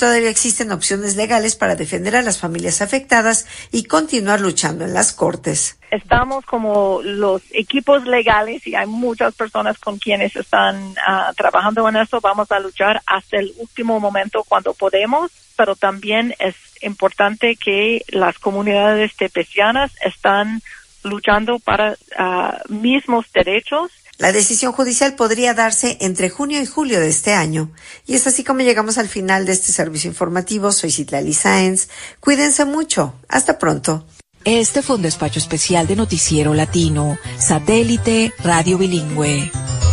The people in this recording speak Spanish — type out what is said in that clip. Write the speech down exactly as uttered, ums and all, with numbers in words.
todavía existen opciones legales para defender a las familias afectadas y continuar luchando en las cortes. Estamos como los equipos legales y hay muchas personas con quienes están uh, trabajando en eso. Vamos a luchar hasta el último momento cuando podemos, pero también es importante que las comunidades tepecianas están luchando para uh, mismos derechos. La decisión judicial podría darse entre junio y julio de este año. Y es así como llegamos al final de este servicio informativo. Soy Citlali Sáenz. Cuídense mucho. Hasta pronto. Este fue un despacho especial de Noticiero Latino, Satélite Radio Bilingüe.